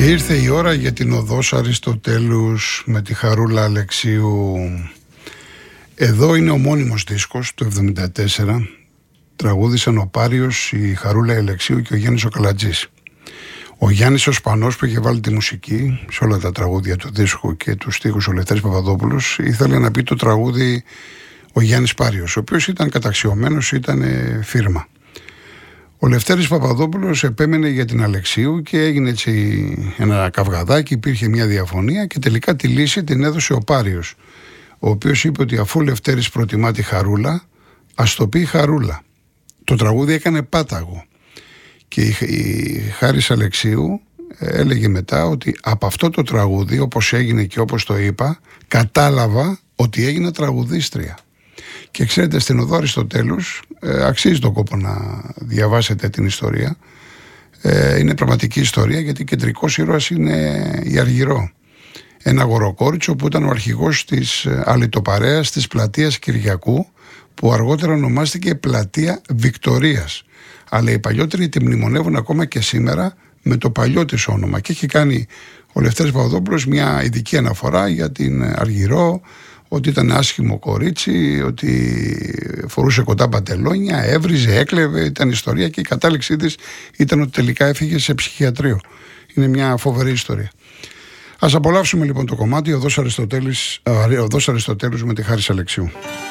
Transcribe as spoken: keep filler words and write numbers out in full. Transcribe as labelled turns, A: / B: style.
A: Και ήρθε η ώρα για την οδός Αριστοτέλους με τη Χαρούλα Αλεξίου. Εδώ είναι ο μόνιμος δίσκος του εβδομήντα τέσσερα. Τραγούδισαν ο Πάριος, η Χαρούλα Αλεξίου και ο Γιάννης ο Καλατζής. Ο Γιάννης ο Σπανός που είχε βάλει τη μουσική σε όλα τα τραγούδια του δίσκου και τους στίχους ο Λευτέρης Παπαδόπουλος, ήθελε να πει το τραγούδι ο Γιάννης Πάριος, ο οποίος ήταν καταξιωμένος, ήταν φίρμα. Ο Λευτέρης Παπαδόπουλος επέμενε για την Αλεξίου και έγινε έτσι ένα καυγαδάκι, υπήρχε μια διαφωνία και τελικά τη λύση την έδωσε ο Πάριος, ο οποίος είπε ότι αφού ο Λευτέρης προτιμά τη Χαρούλα, ας το πει Χαρούλα. Το τραγούδι έκανε πάταγο και η Χάρης Αλεξίου έλεγε μετά ότι από αυτό το τραγούδι, όπως έγινε και όπως το είπα, κατάλαβα ότι έγινα τραγουδίστρια. Και ξέρετε, στην οδό Αριστοτέλους ε, αξίζει τον κόπο να διαβάσετε την ιστορία. Ε, είναι πραγματική ιστορία, γιατί κεντρικός ήρωας είναι η Αργυρό. Ένα αγοροκόριτσο που ήταν ο αρχηγός της αλυτοπαρέας της πλατείας Κυριακού, που αργότερα ονομάστηκε Πλατεία Βικτορίας. Αλλά οι παλιότεροι τη μνημονεύουν ακόμα και σήμερα με το παλιό της όνομα. Και έχει κάνει ο Λευτέρης Παπαδόπουλος μια ειδική αναφορά για την Αργυρό, ότι ήταν άσχημο κορίτσι, ότι φορούσε κοντά παντελόνια, έβριζε, έκλεβε, ήταν ιστορία και η κατάληξή της ήταν ότι τελικά έφυγε σε ψυχιατρίο. Είναι μια φοβερή ιστορία. Ας απολαύσουμε λοιπόν το κομμάτι «Οδός Αριστοτέλους, Οδός Αριστοτέλους» με τη Χάρη Αλεξίου.